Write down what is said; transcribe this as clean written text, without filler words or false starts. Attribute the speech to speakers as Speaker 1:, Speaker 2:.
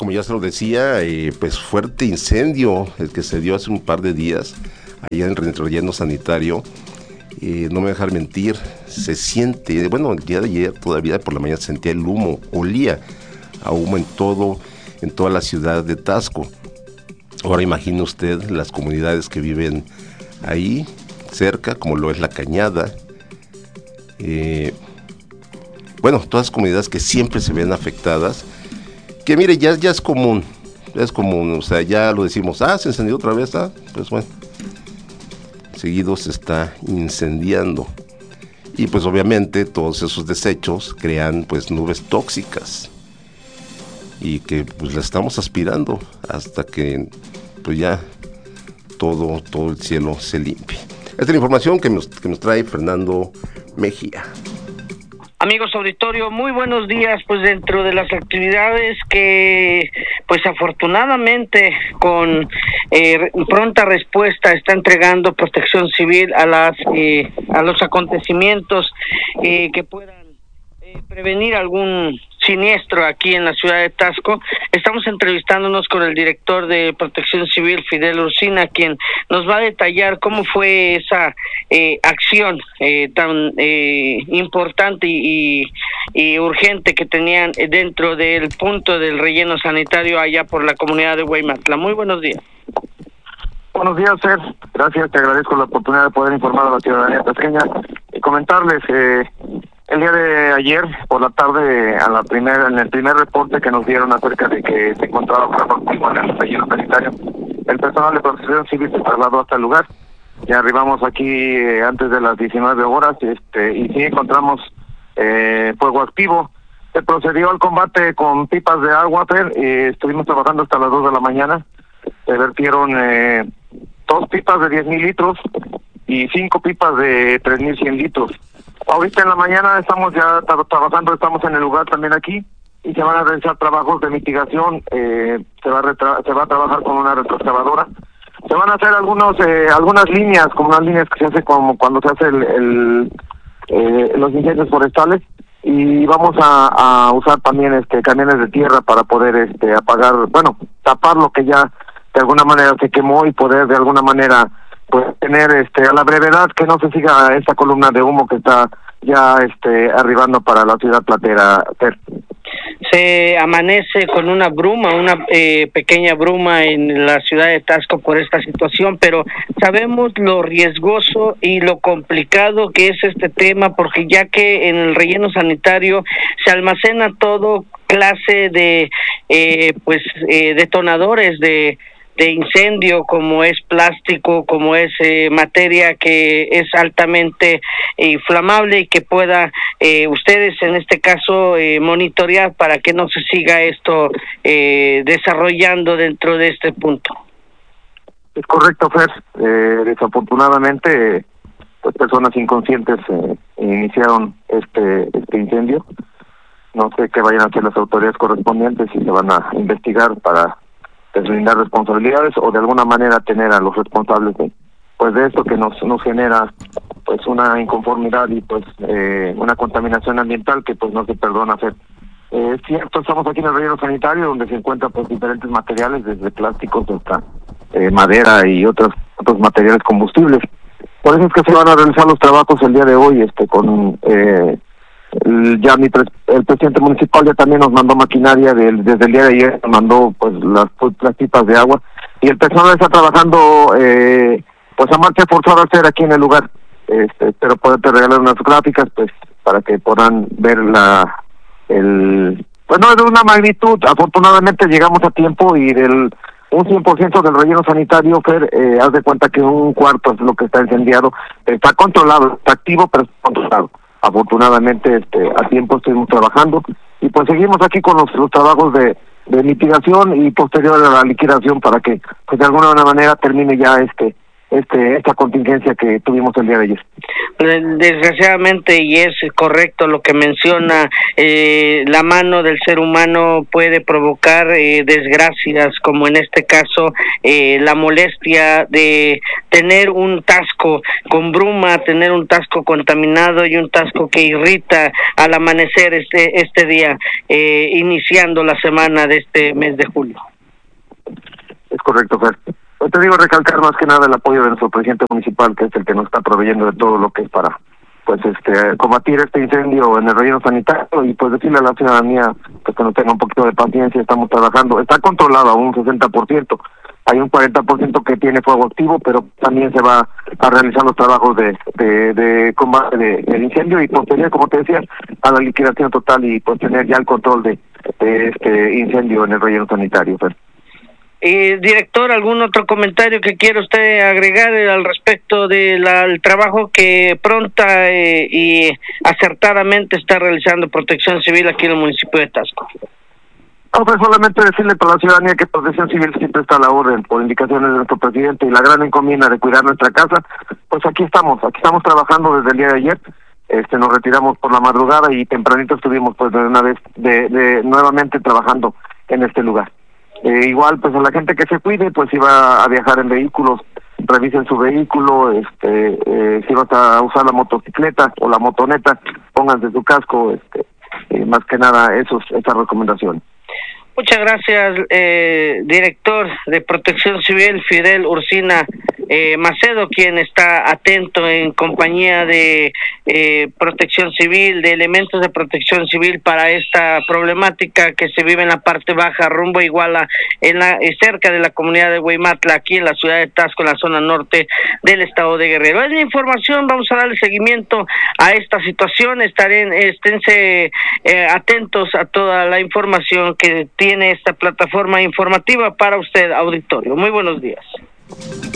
Speaker 1: como ya se lo decía, pues fuerte incendio el que se dio hace un par de días allá en el relleno sanitario. No me voy a dejar mentir, se siente, bueno, el día de ayer todavía por la mañana sentía el humo, olía a humo en toda la ciudad de Taxco. Ahora imagine usted las comunidades que viven ahí cerca, como lo es La Cañada, bueno, todas las comunidades que siempre se ven afectadas, que mire, ya es común, o sea, ya lo decimos, se encendió otra vez, pues bueno, seguido se está incendiando, y pues obviamente todos esos desechos crean pues nubes tóxicas, y que pues la estamos aspirando hasta que pues ya todo el cielo se limpie. Esta es la información que nos trae Fernando Mejía.
Speaker 2: Amigos auditorio, muy buenos días. Pues dentro de las actividades que, pues afortunadamente con pronta respuesta está entregando Protección Civil a los acontecimientos que puedan prevenir algún siniestro aquí en la ciudad de Taxco. Estamos entrevistándonos con el director de Protección Civil, Fidel Ursina, quien nos va a detallar cómo fue esa acción tan importante y urgente que tenían dentro del punto del relleno sanitario allá por la comunidad de Huaymatla. Muy buenos días.
Speaker 3: Buenos días, Ser. Gracias, te agradezco la oportunidad de poder informar a la ciudadanía tasqueña y comentarles el día de ayer por la tarde en el primer reporte que nos dieron acerca de que se encontraba un en el relleno sanitario, el personal de Protección Civil se trasladó hasta el lugar. Ya arribamos aquí antes de las 19 horas y sí encontramos fuego activo. Se procedió al combate con pipas de agua, estuvimos trabajando hasta las 2 de la mañana. Se vertieron 2 pipas de 10,000 litros y 5 pipas de 3,100 litros. Ahorita en la mañana estamos ya trabajando, estamos en el lugar también aquí y se van a realizar trabajos de mitigación. Se va a trabajar con una retroexcavadora. Se van a hacer algunas líneas, como unas líneas que se hace como cuando se hace los incendios forestales, y vamos a usar también camiones de tierra para poder tapar lo que ya de alguna manera se quemó y poder de alguna manera pues tener a la brevedad que no se siga esta columna de humo que está ya arribando para la ciudad platera.
Speaker 2: Se amanece con una pequeña bruma en la ciudad de Taxco por esta situación, pero sabemos lo riesgoso y lo complicado que es este tema, porque ya que en el relleno sanitario se almacena todo clase de detonadores de incendio, como es plástico, como es materia que es altamente inflamable y que pueda ustedes en este caso monitorear para que no se siga esto desarrollando dentro de este punto.
Speaker 3: Es correcto, Fer. Desafortunadamente pues personas inconscientes iniciaron este incendio. No sé qué vayan a hacer las autoridades correspondientes, si se van a investigar para deslindar responsabilidades o de alguna manera tener a los responsables de esto que nos genera pues una inconformidad y pues una contaminación ambiental que pues no se perdona hacer. Es cierto, estamos aquí en el relleno sanitario donde se encuentran pues diferentes materiales, desde plásticos hasta madera y otros materiales combustibles. Por eso es que se van a realizar los trabajos el día de hoy con el presidente municipal ya también nos mandó maquinaria desde el día de ayer, nos mandó pues las pipas de agua, y el personal está trabajando pues a marcha forzada a hacer aquí en el lugar. Espero poderte regalar unas gráficas pues para que puedan ver pues no es de una magnitud. Afortunadamente llegamos a tiempo y un 100% del relleno sanitario, Fer, haz de cuenta que un cuarto es lo que está incendiado. Está controlado, está activo, pero está controlado. Afortunadamente a tiempo estuvimos trabajando y pues seguimos aquí con los trabajos de mitigación y posterior a la liquidación para que pues de alguna manera termine ya esta contingencia que tuvimos el día de ayer.
Speaker 2: Desgraciadamente, y es correcto lo que menciona, la mano del ser humano puede provocar desgracias, como en este caso la molestia de tener un tasco con bruma, tener un tasco contaminado y un tasco que irrita al amanecer este día, iniciando la semana de este mes de julio.
Speaker 3: Es correcto, Fer. Te digo, recalcar más que nada el apoyo de nuestro presidente municipal, que es el que nos está proveyendo de todo lo que es para combatir este incendio en el relleno sanitario, y pues decirle a la ciudadanía pues que nos tenga un poquito de paciencia. Estamos trabajando, está controlado a un 60%, hay un 40% que tiene fuego activo, pero también se va a realizar los trabajos de combate del incendio y posterior, como te decía, a la liquidación total y pues tener ya el control de este incendio en el relleno sanitario, Fer.
Speaker 2: Director, ¿algún otro comentario que quiera usted agregar al respecto del trabajo que pronta y acertadamente está realizando Protección Civil aquí en el municipio de Taxco?
Speaker 3: No, pues solamente decirle para la ciudadanía que Protección Civil siempre está a la orden por indicaciones de nuestro presidente, y la gran encomienda de cuidar nuestra casa, pues aquí estamos trabajando desde el día de ayer. Nos retiramos por la madrugada y tempranito estuvimos pues de una vez nuevamente trabajando en este lugar. Igual pues a la gente que se cuide, pues si va a viajar en vehículos, revisen su vehículo, si vas a usar la motocicleta o la motoneta, pónganse su casco, más que nada esa recomendación.
Speaker 2: Muchas gracias, director de Protección Civil, Fidel Ursina Macedo, quien está atento en compañía de Protección Civil, de elementos de Protección Civil para esta problemática que se vive en la parte baja, rumbo a Iguala, cerca de la comunidad de Hueymatla, aquí en la ciudad de Taxco, en la zona norte del estado de Guerrero. Es la información, vamos a darle seguimiento a esta situación, esténse atentos a toda la información que tiene esta plataforma informativa para usted, auditorio. Muy buenos días.